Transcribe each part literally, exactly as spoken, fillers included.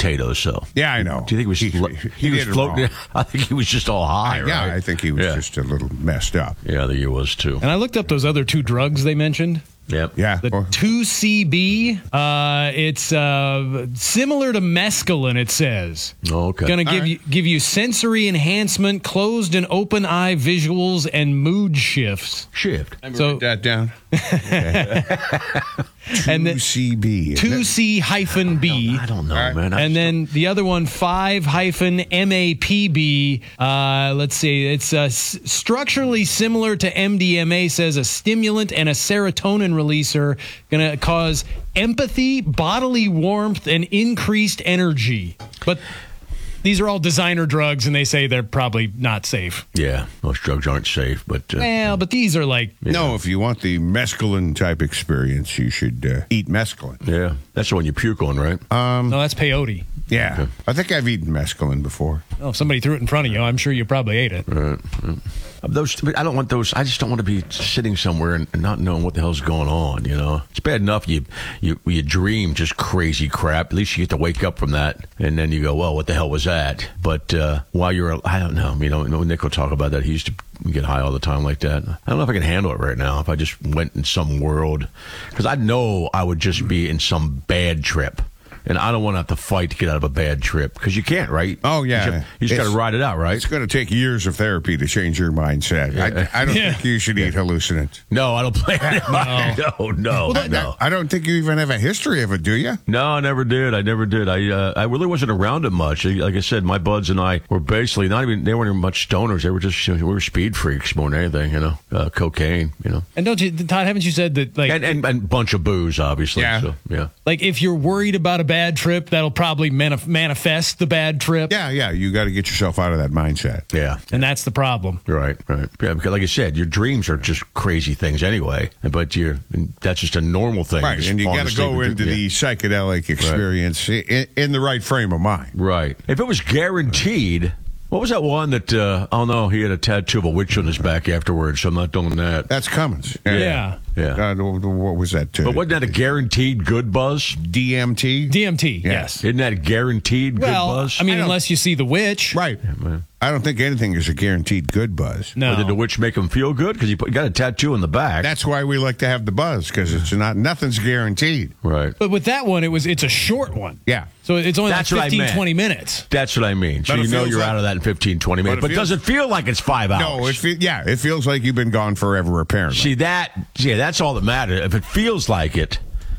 potatoes, so. Yeah, I know. Do you think he was, he, he, he was did it floating? wrong. I think he was just all high, I, right? Yeah, I think he was Yeah. just a little messed up. Yeah, I think he was, too. And I looked up those other two drugs they mentioned. Yep. Yeah. The Well, two C B, uh, it's uh, similar to mescaline, it says. Oh, okay. Going to give right. you give you sensory enhancement, closed and open eye visuals, and mood shifts. Shift. So- write that down. And then two C B. two C hyphen B. I don't know, All right. man. I And just then the other one, five hyphen M A P B. Uh, let's see. It's uh, s- structurally similar to M D M A, says a stimulant and a serotonin releaser, going to cause empathy, bodily warmth, and increased energy. But these are all designer drugs, and they say they're probably not safe. Yeah, most drugs aren't safe, but uh, Well, but these are like, No, if you want the mescaline type experience, you should uh, eat mescaline. yeah, that's the one you puke on, right? no, that's peyote. Yeah. Okay. I think I've eaten mescaline before. Oh, if somebody threw it in front of you, I'm sure you probably ate it. Right. right. Those, but I don't want those. I just don't want to be sitting somewhere and not knowing what the hell's going on. You know, it's bad enough you you you dream just crazy crap. At least you get to wake up from that, and then you go, well, what the hell was that? But uh, while you're, I don't know. You know, Nick will talk about that. He used to get high all the time like that. I don't know if I can handle it right now. If I just went in some world, because I know I would just be in some bad trip. And I don't want to have to fight to get out of a bad trip, because you can't, right? Oh, yeah. You just, you just got to It's- ride it out, right? It's going to take years of therapy to change your mindset. I, I don't Yeah. think you should eat hallucinants. No, I don't play it. No, no, Well, no. I don't think you even have a history of it, do you? No, I never did. I never did. I uh, I really wasn't around it much. Like I said, my buds and I were basically not even, they weren't even much stoners. They were just, we were speed freaks more than anything, you know, uh, cocaine, you know, And don't you, Todd, haven't you said that, like, and, and, and bunch of booze, obviously. Yeah. So, yeah. like if you're worried about a bad trip, that'll probably manif- manifest the bad trip? Yeah, yeah. You got to get yourself out of that mindset. Yeah. And that's the problem. Right, right. Yeah, because like I said, your dreams are just crazy things anyway, but you're, that's just a normal thing. Right, Just and you falling got to asleep go and into do- yeah. the psychedelic experience in, in the right frame of mind. Right. If it was guaranteed, what was that one that, uh, oh no, he had a tattoo of a witch on his back afterwards, so I'm not doing that. That's Cummins. Yeah. Yeah. Uh, what was that? Uh, But wasn't that a guaranteed good buzz? D M T? D M T, Yeah. yes. Isn't that a guaranteed good Well, buzz? I mean, I don't- unless you see the witch. Right. I don't think anything is a guaranteed good buzz. No. Or did the witch make him feel good? Because he put, got a tattoo in the back. That's why we like to have the buzz, because it's not nothing's guaranteed. right. But with that one, it was it's a short one. Yeah. So it's only That's like what I fifteen, meant. twenty minutes. That's what I mean. So But it you know feels you're like- out of that in fifteen, twenty minutes. it But, feels- does it feel like it's five hours? No, it fe- yeah, it feels like you've been gone forever, apparently. See, that, yeah, that's all that matters. If it feels like it,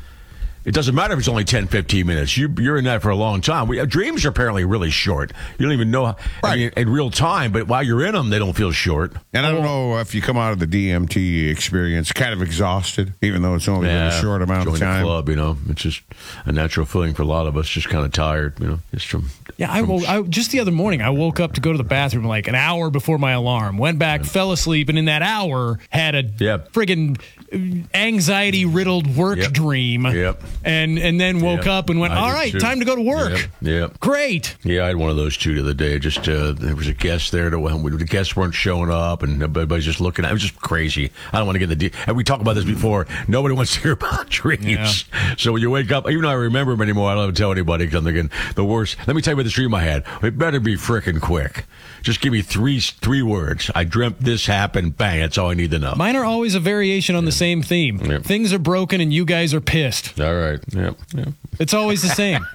it doesn't matter if it's only ten, fifteen minutes. You, you're in that for a long time. We, dreams are apparently really short. You don't even know, how, I Right. mean, in real time, but while you're in them, they don't feel short. And I don't know if you come out of the D M T experience kind of exhausted, even though it's only been a short amount join of the time. club, you know. It's just a natural feeling for a lot of us, just kind of tired, you know, just from... Yeah, I, woke, I just the other morning, I woke up to go to the bathroom like an hour before my alarm, went back, fell asleep, and in that hour had a Yep. friggin' anxiety-riddled work Yep. dream. Yep. And and then woke Yep. up and went, I all did right, too. time to go to work. Yep. Yep. Great. Yeah, I had one of those too the other day. Just uh, there was a guest there that when the guests weren't showing up, and everybody's just looking at. It was just crazy. I don't want to get in the. De- and we talked about this before. Nobody wants to hear about dreams. Yeah. So when you wake up, even though I remember them anymore, I don't have to tell anybody because I'm thinking the worst. Let me tell you about this dream I had. It better be frickin' quick. Just give me three three words. I dreamt this happened. Bang. That's all I need to know. Mine are always a variation on the same theme. Yep. Things are broken and you guys are pissed. All right. Yep. Yep. It's always the same.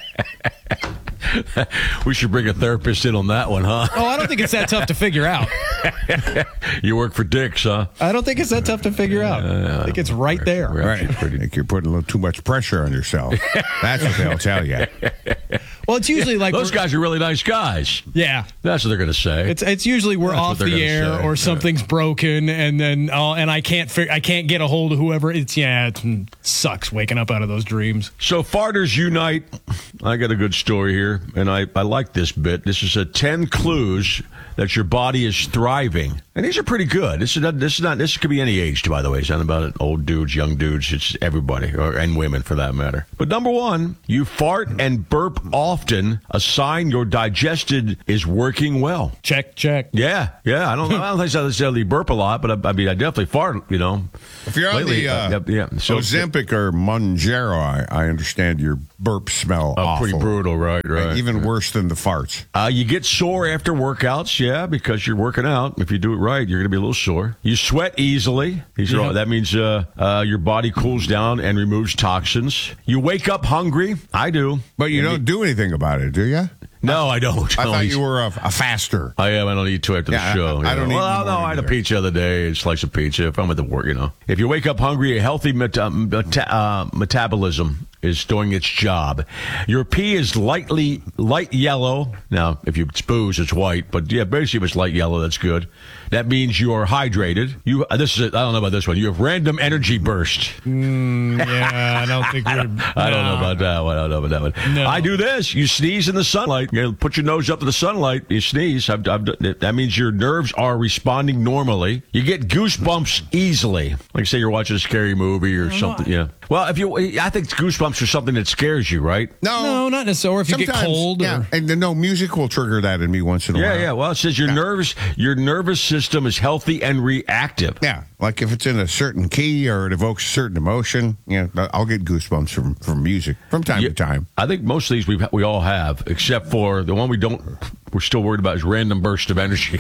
We should bring a therapist in on that one, huh? Oh, I don't think it's that tough to figure out. You work for Dick's, huh? I don't think it's that tough to figure out. I think it's right there. Right. I think you're putting a little too much pressure on yourself. That's what they'll tell you. Well, it's usually like Those we're- guys are really nice guys. Yeah. That's what they're going to say. It's it's usually we're That's what off they're the gonna air say. or something's broken and then uh, and I can't fig- I can't get a hold of whoever. It's yeah, it sucks waking up out of those dreams. So farters unite. I got a good story here, and I, I like this bit. This is a ten clues that your body is thriving, and these are pretty good. This is not, this is not this could be any age, by the way. It's not about it. Old dudes, young dudes. It's everybody, or and women for that matter. But number one, you fart and burp often, a sign your digestion is working well. Check check. Yeah, yeah. I don't. I don't think I necessarily burp a lot, but I, I mean, I definitely fart. You know, If you're on lately, the uh, uh, yeah, yeah. So Ozempic or Mounjaro, I, I understand your burps smell Oh, awful. pretty brutal, right? Right. Even worse than the farts. Uh, you get sore after workouts, yeah, because you're working out. If you do it right, you're going to be a little sore. You sweat easily. These are all, Yep. that means uh, uh, your body cools down and removes toxins. You wake up hungry. I do. But you don't do anything about it, do you? No, I don't. I I don't thought eat- you were a, a faster. I am. I don't eat two after Yeah, the show. I- I you don't know. eat Well, in the no, morning I had a either. pizza the other day, a slice of pizza. If I'm at the work, you know. If you wake up hungry, a healthy meta- meta- uh, metabolism is doing its job. Your pee is lightly light yellow. Now, if you it's booze, it's white. But yeah, basically, if it's light yellow, that's good. That means you are hydrated. You. Uh, this is. I don't know about this one. You have random energy burst. Yeah, I don't think we're. I don't know about that one. I don't know about that one. No. I do this. You sneeze in the sunlight. You know, put your nose up to the sunlight. You sneeze. I've, I've, done- that means your nerves are responding normally. You get goosebumps easily. Like say you're watching a scary movie or something. Yeah. Well, if you, I think goosebumps are something that scares you, right? No, not necessarily. Or if you get Sometimes, cold. yeah, Or, and then, no, music will trigger that in me once in a Yeah, while. yeah. Well, it says your nerves, your nervous system is healthy and reactive. Yeah, like if it's in a certain key or it evokes a certain emotion, you know, I'll get goosebumps from, from music from time Yeah, to time. I think most of these we we all have, except for the one we don't. We're still worried about is random burst of energy.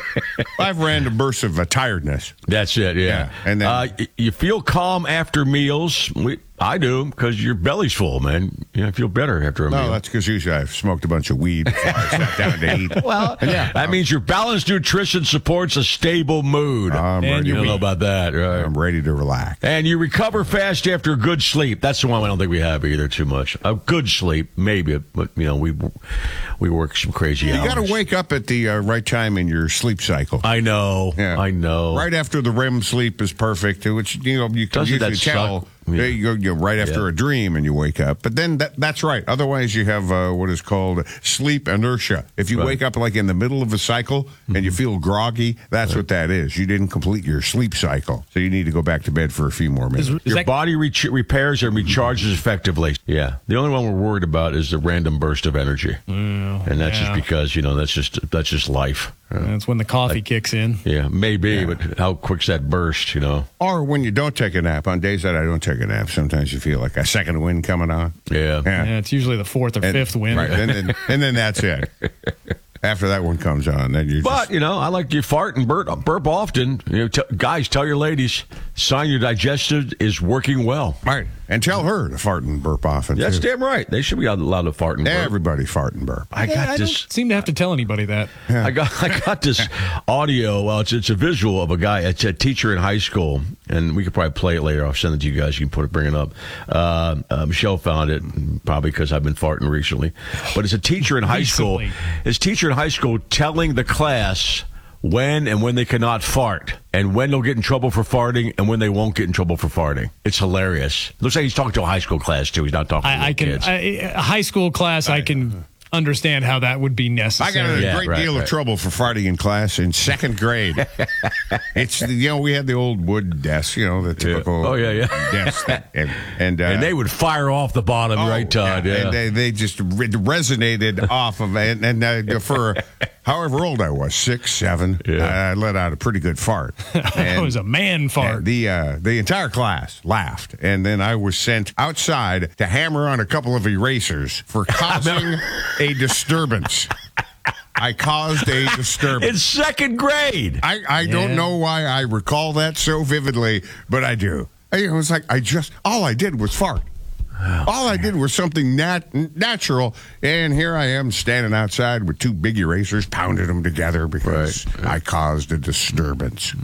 I have random bursts of uh, tiredness. That's it. Yeah. Yeah, and then- uh, y- you feel calm after meals. We, I do because your belly's full, man. You know, I feel better after a No, meal. that's because usually I've smoked a bunch of weed before I sat down to eat. Well, yeah, that means your balanced nutrition supports a stable mood. I'm And ready, you you don't know to, about that, right? I'm ready to relax. And you recover fast after good sleep. That's the one I don't think we have either too much. A good sleep, maybe, but you know we we work some crazy You hours. got to wake up at the uh, right time in your sleep cycle. I know. Yeah. I know. Right after the R E M sleep is perfect, which you know you can Doesn't usually that tell. suck? Yeah. You go you're right after Yeah. a dream and you wake up, but then that, that's right. Otherwise, you have uh, what is called sleep inertia. If you Right. wake up like in the middle of a cycle and you feel groggy, that's what that is. You didn't complete your sleep cycle, so you need to go back to bed for a few more minutes. Is Your that- body re- repairs and recharges effectively. Yeah. The only one we're worried about is the random burst of energy. and that's yeah. just because, you know, that's just that's just life. Uh, That's when the coffee kicks in. yeah, maybe, but how quick's that burst, you know? Or when you don't take a nap, on days that I don't take a nap, sometimes you feel like a second wind coming on. Yeah. Yeah. Yeah, it's usually the fourth or And- fifth win. Right, and then, and then that's it. After that one comes on, then you But, just, you know, I like you fart and burp, burp often. You know, t- guys, tell your ladies, sign your digestive is working well. right, and tell her to fart and burp often. That's too. damn right. They should be allowed to fart and burp. Everybody fart and burp. I got I this. don't seem to have to tell anybody that. I got I got this audio. Well, it's it's a visual of a guy. It's a teacher in high school, and we could probably play it later. I'll send it to you guys. You can put it, bring it up. Uh, uh, Michelle found it, probably because I've been farting recently. But it's a teacher in high school. Recently. It's teacher in high school telling the class when and when they cannot fart, and when they'll get in trouble for farting, and when they won't get in trouble for farting. It's hilarious. Looks like he's talking to a high school class too. He's not talking to I, I little can kids. I, a high school class. I can understand how that would be I necessary. got in a Yeah, great right, deal right. of trouble for farting in class in second grade. It's you know we had the old wood desk, you know the typical Oh, yeah, yeah. desk, and and, uh, and they would fire off the bottom, oh, right, Todd? Yeah. and they, they just re- resonated off of it, and, and uh, for however old I was, six, seven, Yeah. I let out a pretty good fart. That And- was a man fart. And the uh, the entire class laughed, and then I was sent outside to hammer on a couple of erasers for causing a disturbance. I caused a disturbance. In second grade. I, I don't Yeah. know why I recall that so vividly, but I do. It was like I just all I did was fart. All I did was something nat- natural, and here I am standing outside with two big erasers, pounding them together because Right. I caused a disturbance.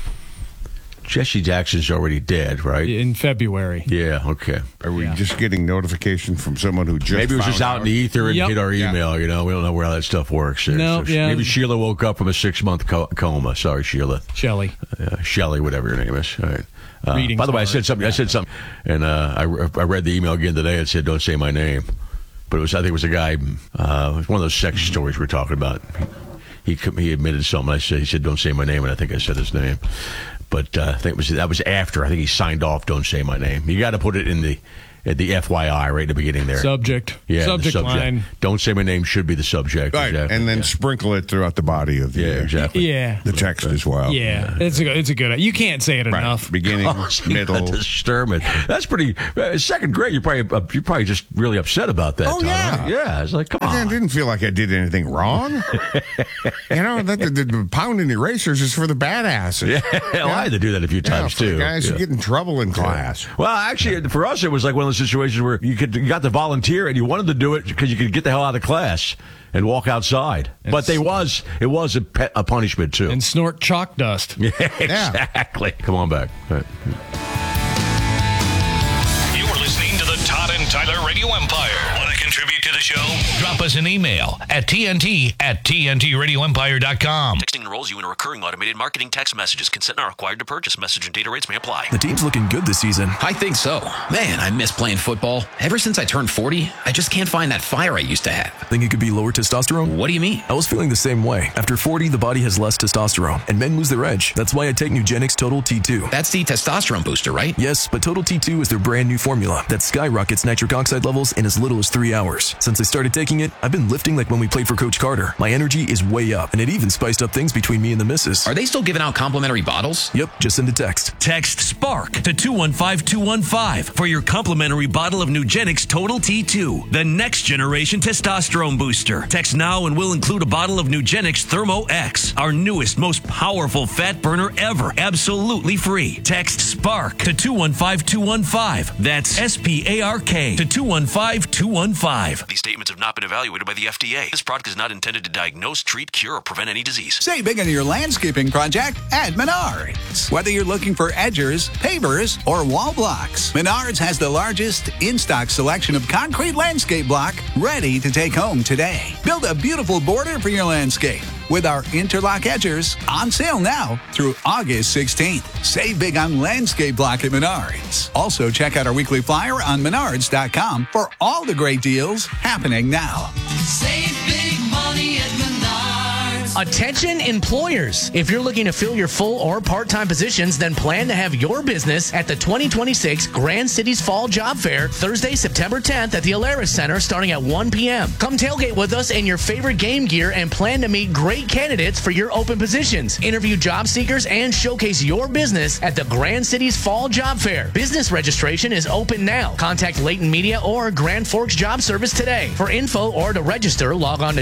Jesse Jackson's already dead, right? in February. Yeah, okay. Are we Yeah. just getting notification from someone who just Maybe it was just found out in the ether and Yep. hit our Yeah. email. You know, we don't know where all that stuff works. there. No, So yeah. Maybe Sheila woke up from a six month co- coma. Sorry, Sheila. Shelley. Uh, Shelly, whatever your name is. All right. Uh, Reading's by the way, I hard. said something. I said something, and uh, I, re- I read the email again today. It said, "Don't say my name," but it was. I think it was a guy. Uh, it was one of those sex stories we're talking about. He he, he admitted something. I said, he said, "Don't say my name," and I think I said his name. But uh, I think it was that was after. I think he signed off. Don't say my name. You got to put it in the at the F Y I right at the beginning there. Subject. Yeah, the subject, line. Don't say my name should be the subject. Right, Exactly. and then yeah. sprinkle it throughout the body of the, Yeah, exactly. Yeah. the text as well. Yeah. It's a, it's a good, you can't say it Right. enough. Beginning, Oh, see, middle. That's disturbing. That's pretty. Uh, second grade, you're probably uh, you're probably just really upset about that. Oh, Tom. yeah. yeah. It's like, come I on. didn't feel like I did anything wrong. you know, that, the, the pounding erasers is for the badasses. Yeah, well, I had to do that a few Yeah, times for the too. guys Yeah. who get in trouble in class. Well, actually, for us, it was like one of those situations where you could you got to volunteer and you wanted to do it because you could get the hell out of class and walk outside. But they was it was a, pe- a punishment too. And snort chalk dust. Yeah, exactly. Come on back. All right. You're listening to the Todd and Tyler Radio Empire. Want to contribute to the show? Drop us an email at T N T at T N T radio empire dot com. Texting enrolls you in a recurring automated marketing text messages. Consent not required to purchase. Message and data rates may apply. The team's looking good this season. I think so. Man, I miss playing football. Ever since I turned forty, I just can't find that fire I used to have. Think it could be lower testosterone? What do you mean? I was feeling the same way. After forty, the body has less testosterone, and men lose their edge. That's why I take Nugenix Total T two. That's the testosterone booster, right? Yes, but Total T two is their brand new formula that skyrockets nitric oxide levels in as little as three hours. Since I started taking it, I've been lifting like when we played for Coach Carter. My energy is way up, and it even spiced up things between me and the missus. Are they still giving out complimentary bottles? Yep, just send a text. Text SPARK to two one five two one five for your complimentary bottle of Nugenix Total T two, the next generation testosterone booster. Text now and we'll include a bottle of Nugenix Thermo X, our newest, most powerful fat burner ever, absolutely free. Text SPARK to two one five two one five. That's S P A R K to two one five two one five. These statements have not been evaluated by the F D A. This product is not intended to diagnose, treat, cure, or prevent any disease. Save big on your landscaping project at Menards. Whether you're looking for edgers, pavers, or wall blocks, Menards has the largest in-stock selection of concrete landscape block ready to take home today. Build a beautiful border for your landscape with our interlock edgers on sale now through August sixteenth. Save big on landscape block at Menards. Also, check out our weekly flyer on menards dot com for all the great deals happening now. Save big money at Menards. Attention employers. If you're looking to fill your full or part-time positions, then plan to have your business at the twenty twenty-six Grand Cities Fall Job Fair, Thursday, September tenth at the Alaris Center starting at one p.m. Come tailgate with us in your favorite game gear and plan to meet great candidates for your open positions. Interview job seekers and showcase your business at the Grand Cities Fall Job Fair. Business registration is open now. Contact Leighton Media or Grand Forks Job Service today. For info or to register, log on to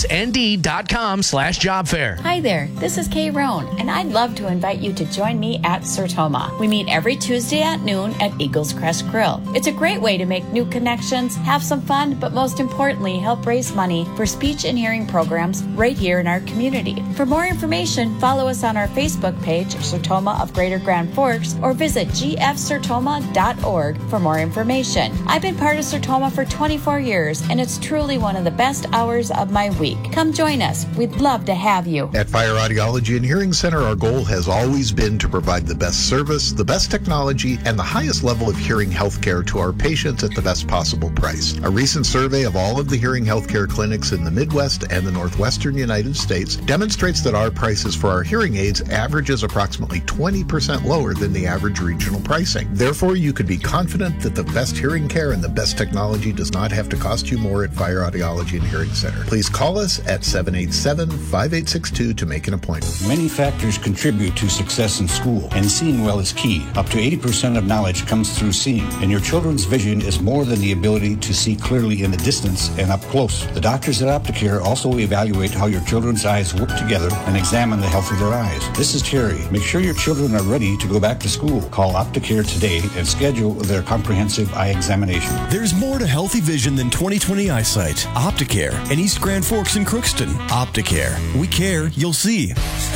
jobsnd.com slash job fair. Hi there, this is Kay Roan, and I'd love to invite you to join me at Sertoma. We meet every Tuesday at noon at Eagles Crest Grill. It's a great way to make new connections, have some fun, but most importantly, help raise money for speech and hearing programs right here in our community. For more information, follow us on our Facebook page, Sertoma of Greater Grand Forks, or visit g f sertoma dot org for more information. I've been part of Sertoma for twenty-four years, and it's truly one of the best hours of my week. Come join us. We'd love to have you. At Fire Audiology and Hearing Center, our goal has always been to provide the best service, the best technology, and the highest level of hearing health care to our patients at the best possible price. A recent survey of all of the hearing health care clinics in the Midwest and the Northwestern United States demonstrates that our prices for our hearing aids averages approximately twenty percent lower than the average regional pricing. Therefore, you could be confident that the best hearing care and the best technology does not have to cost you more at Fire Audiology and Hearing Center. Please call us at seven eight seven, five eight six two to make an appointment. Many factors contribute to success in school, and seeing well is key. Up to eighty percent of knowledge comes through seeing, and your children's vision is more than the ability to see clearly in the distance and up close. The doctors at Opticare also evaluate how your children's eyes work together and examine the health of their eyes. This is Terry. Make sure your children are ready to go back to school. Call Opticare today and schedule their comprehensive eye examination. There's more to healthy vision than twenty twenty eyesight. Opticare in East Grand Forks and Crookston. Opticare. We care, you'll see.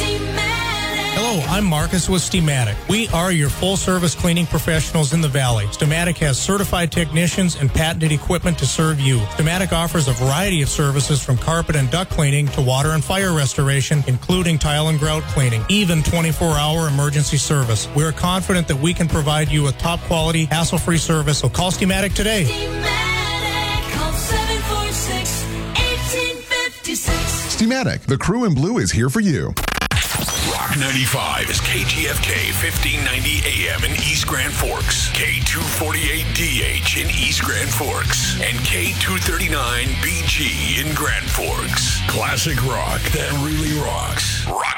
Hello, I'm Marcus with Steamatic. We are your full-service cleaning professionals in the Valley. Steamatic has certified technicians and patented equipment to serve you. Steamatic offers a variety of services from carpet and duct cleaning to water and fire restoration, including tile and grout cleaning, even twenty-four hour emergency service. We're confident that we can provide you with top-quality, hassle-free service, so call Steamatic today. Steamatic, call seven four six, one eight five six. Steamatic, the crew in blue is here for you. Rock Rock ninety-five is K G F K fifteen ninety A M in East Grand Forks, K two forty-eight D H in East Grand Forks, and K two thirty-nine B G in Grand Forks. Classic rock that really rocks. Rock